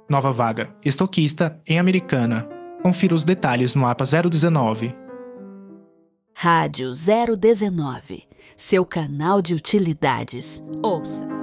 Nova vaga, estoquista em Americana. Confira os detalhes no APA 019. Rádio 019, seu canal de utilidades. Ouça!